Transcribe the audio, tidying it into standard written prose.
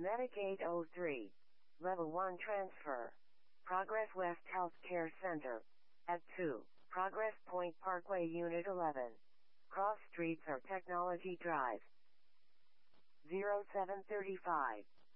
Medic 803. Level 1 transfer. Progress West Healthcare Center. At 2. Progress Point Parkway Unit 11. Cross Streets or Technology Drive. 0735.